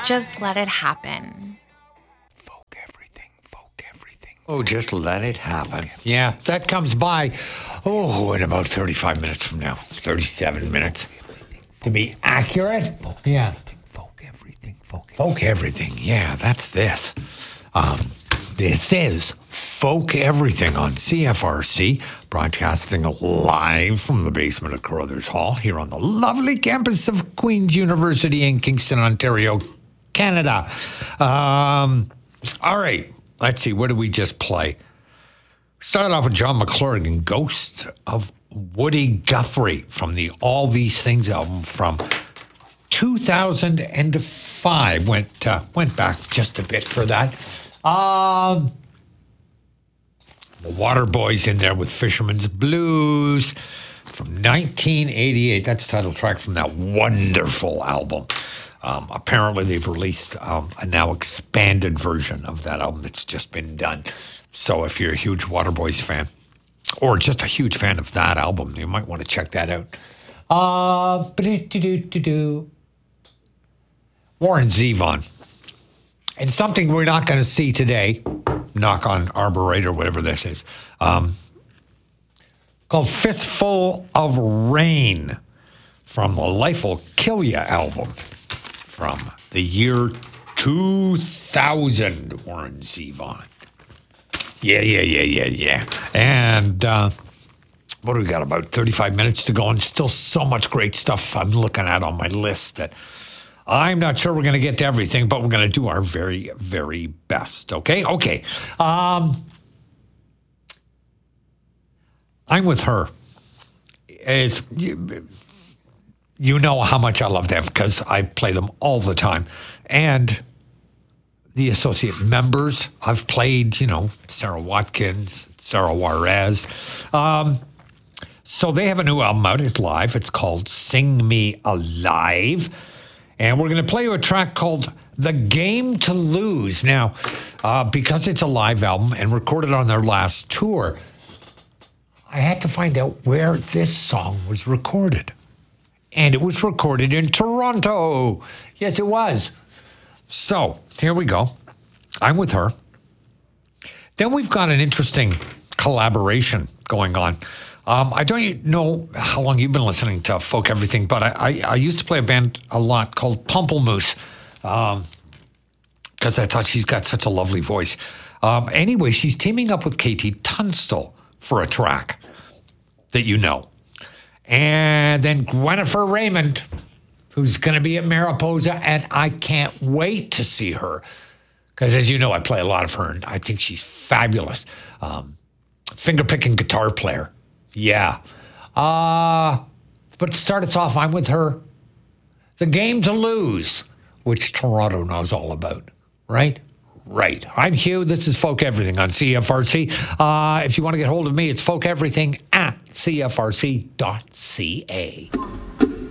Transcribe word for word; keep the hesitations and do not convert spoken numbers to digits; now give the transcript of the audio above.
Just let it happen. Folk everything, folk everything. Oh, just let it happen. Yeah, that comes by, oh, in about thirty-five minutes from now. thirty-seven minutes. To be accurate? Yeah. Folk everything, folk everything. Folk everything. Yeah, that's this. Um, this is Folk Everything on C F R C, broadcasting live from the basement of Carruthers Hall here on the lovely campus of Queen's University in Kingston, Ontario, Canada. Um, all right, let's see. What did we just play? Started off with John McClurg and Ghost of Woody Guthrie from the All These Things album from two thousand five. Went uh, went back just a bit for that. Um, the Waterboys in there with Fisherman's Blues from nineteen eighty-eight. That's the title track from that wonderful album. Um, apparently, they've released um, a now expanded version of that album that's just been done. So if you're a huge Waterboys fan, or just a huge fan of that album, you might want to check that out. Uh, Warren Zevon. And something we're not going to see today, knock on Arborite or whatever this is, um, called Fistful of Rain from the Life Will Kill Ya album from the year two thousand, Warren Zevon. Yeah, yeah, yeah, yeah, yeah. And uh, what do we got, about thirty-five minutes to go, and still so much great stuff I'm looking at on my list that I'm not sure we're going to get to everything, but we're going to do our very, very best, okay? Okay. Um, I'm With Her. Is you, you know how much I love them because I play them all the time. And the associate members, I've played, you know, Sarah Watkins, Sarah Juarez. Um, so they have a new album out. It's live. It's called Sing Me Alive. And we're going to play you a track called The Game to Lose. Now, uh, because it's a live album and recorded on their last tour, I had to find out where this song was recorded. And it was recorded in Toronto. Yes, it was. So, here we go. I'm With Her. Then we've got an interesting collaboration going on. Um, I don't know how long you've been listening to Folk Everything, but I, I, I used to play a band a lot called Pumplemoose because um, I thought she's got such a lovely voice. Um, anyway, she's teaming up with K T Tunstall for a track that you know. And then Gwennifer Raymond, who's going to be at Mariposa, and I can't wait to see her because, as you know, I play a lot of her, and I think she's fabulous. Um, finger-picking guitar player. Yeah. Uh, but to start us off, I'm With Her. The Game to Lose, which Toronto knows all about, right? Right. I'm Hugh. This is Folk Everything on C F R C. Uh, if you want to get hold of me, it's folk everything at C F R C dot C A.